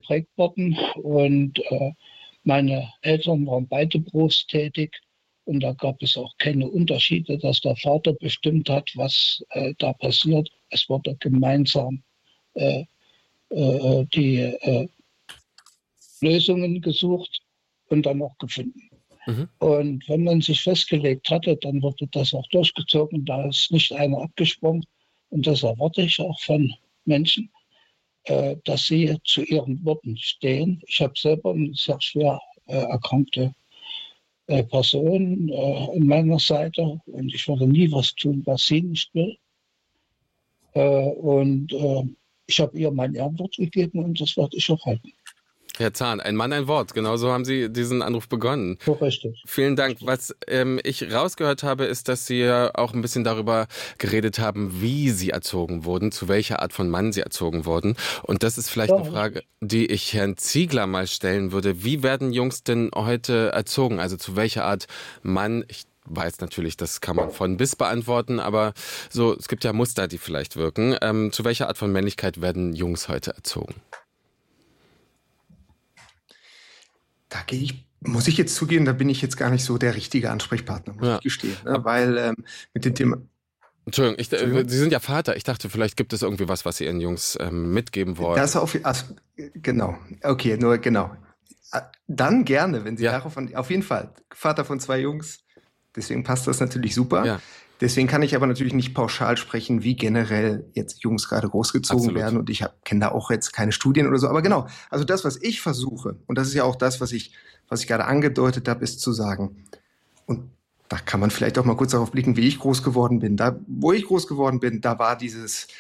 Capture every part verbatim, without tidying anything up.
geprägt worden und äh, meine Eltern waren beide berufstätig und da gab es auch keine Unterschiede, dass der Vater bestimmt hat, was äh, da passiert. Es wurde gemeinsam äh, äh, die äh, Lösungen gesucht und dann auch gefunden. Mhm. Und wenn man sich festgelegt hatte, dann wurde das auch durchgezogen. Da ist nicht einer abgesprungen. Und das erwarte ich auch von Menschen, äh, dass sie zu ihren Worten stehen. Ich habe selber eine sehr schwer äh, erkrankte äh, Person äh, an meiner Seite und ich würde nie was tun, was sie nicht will. Äh, und äh, ich habe ihr mein Ehrenwort gegeben und das werde ich auch halten. Herr Zahn, ein Mann, ein Wort. Genauso haben Sie diesen Anruf begonnen. So richtig. Vielen Dank. Richtig. Was ähm, ich rausgehört habe, ist, dass Sie ja auch ein bisschen darüber geredet haben, wie Sie erzogen wurden, zu welcher Art von Mann Sie erzogen wurden. Und das ist vielleicht Ja, eine Frage, die ich Herrn Ziegler mal stellen würde. Wie werden Jungs denn heute erzogen? Also zu welcher Art Mann? Ich weiß natürlich, das kann man von bis beantworten, aber so, es gibt ja Muster, die vielleicht wirken. Ähm, zu welcher Art von Männlichkeit werden Jungs heute erzogen? Da gehe ich, muss ich jetzt zugeben, da bin ich jetzt gar nicht so der richtige Ansprechpartner, muss Ja. ich gestehen. Ne? Weil ähm, mit dem Thema. Entschuldigung, ich, Entschuldigung? äh, Sie sind ja Vater. Ich dachte, vielleicht gibt es irgendwie was, was Sie Ihren Jungs ähm, mitgeben wollen. Das auf, also, genau. Okay, nur genau. Dann gerne, wenn Sie Ja. darauf, auf jeden Fall, Vater von zwei Jungs, deswegen passt das natürlich super. Ja. Deswegen kann ich aber natürlich nicht pauschal sprechen, wie generell jetzt Jungs gerade großgezogen Absolut. werden. Und ich kenne da auch jetzt keine Studien oder so. Aber genau, also das, was ich versuche, und das ist ja auch das, was ich, was ich gerade angedeutet habe, ist zu sagen, und da kann man vielleicht auch mal kurz darauf blicken, wie ich groß geworden bin. Da, wo ich groß geworden bin, da war dieses,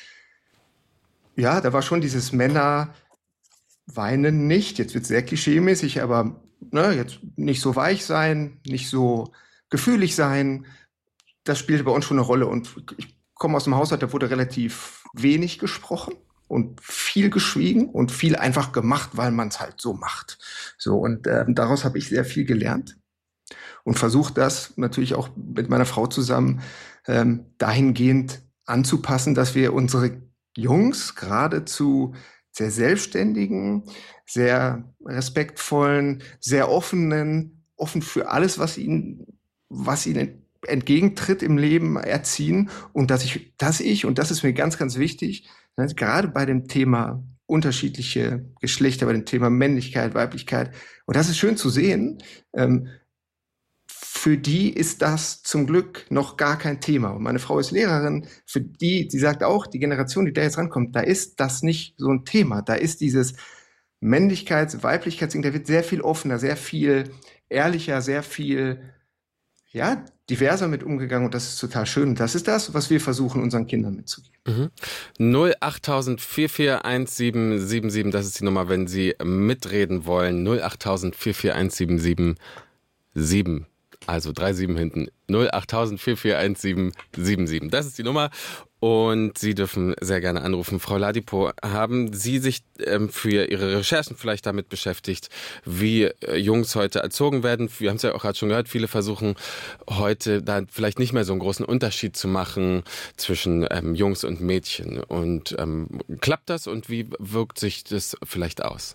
ja, da war schon dieses Männer weinen nicht. Jetzt wird es sehr klischeemäßig, aber ne, jetzt nicht so weich sein, nicht so gefühlig sein. Das spielte bei uns schon eine Rolle. Und ich komme aus einem Haushalt, da wurde relativ wenig gesprochen und viel geschwiegen und viel einfach gemacht, weil man es halt so macht. So, und äh, daraus habe ich sehr viel gelernt und versuche das natürlich auch mit meiner Frau zusammen ähm, dahingehend anzupassen, dass wir unsere Jungs gerade zu sehr selbstständigen, sehr respektvollen, sehr offenen, offen für alles, was ihnen, was ihnen entgegentritt im Leben, erziehen. Und dass ich, dass ich, und das ist mir ganz, ganz wichtig, ne, gerade bei dem Thema unterschiedliche Geschlechter, bei dem Thema Männlichkeit, Weiblichkeit, und das ist schön zu sehen, ähm, für die ist das zum Glück noch gar kein Thema. Und meine Frau ist Lehrerin, für die, sie sagt auch, die Generation, die da jetzt rankommt, da ist das nicht so ein Thema. Da ist dieses Männlichkeits-, Weiblichkeitsding, da wird sehr viel offener, sehr viel ehrlicher, sehr viel, ja, diverser mit umgegangen und das ist total schön. Und das ist das, was wir versuchen, unseren Kindern mitzugeben. Mhm. null acht tausend vier vier eins sieben sieben sieben, das ist die Nummer, wenn Sie mitreden wollen. null acht tausend vier vier eins sieben sieben sieben. Also drei sieben hinten. null acht tausend vier vier eins sieben sieben sieben. Das ist die Nummer. Und Sie dürfen sehr gerne anrufen. Frau Ladipo, haben Sie sich ähm, für Ihre Recherchen vielleicht damit beschäftigt, wie äh, Jungs heute erzogen werden? Wir haben es ja auch gerade schon gehört, viele versuchen heute da vielleicht nicht mehr so einen großen Unterschied zu machen zwischen ähm, Jungs und Mädchen. Und ähm, klappt das und wie wirkt sich das vielleicht aus?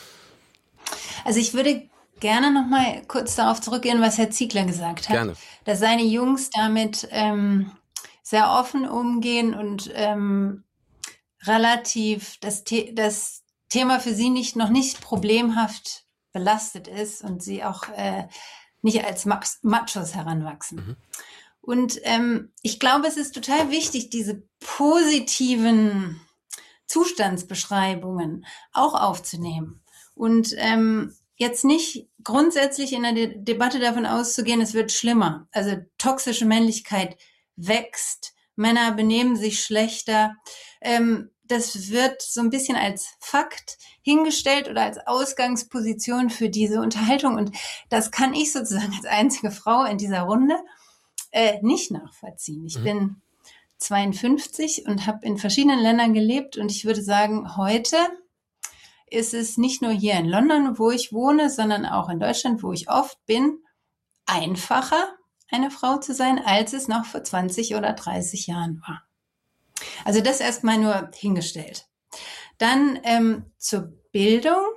Also ich würde gerne noch mal kurz darauf zurückgehen, was Herr Ziegler gesagt hat. Gerne. Dass seine Jungs damit ähm, sehr offen umgehen und ähm, relativ das, The- das Thema für sie nicht noch nicht problemhaft belastet ist und sie auch äh, nicht als Max- Machos heranwachsen. Mhm. Und ähm, ich glaube, es ist total wichtig, diese positiven Zustandsbeschreibungen auch aufzunehmen. Und ähm, jetzt nicht grundsätzlich in der De- Debatte davon auszugehen, es wird schlimmer. Also toxische Männlichkeit wächst, Männer benehmen sich schlechter. Ähm, das wird so ein bisschen als Fakt hingestellt oder als Ausgangsposition für diese Unterhaltung. Und das kann ich sozusagen als einzige Frau in dieser Runde äh, nicht nachvollziehen. Ich Mhm. bin zweiundfünfzig und habe in verschiedenen Ländern gelebt. Und ich würde sagen, heute ist es nicht nur hier in London, wo ich wohne, sondern auch in Deutschland, wo ich oft bin, einfacher, eine Frau zu sein, als es noch vor zwanzig oder dreißig Jahren war. Also das erstmal nur hingestellt. Dann ähm, zur Bildung.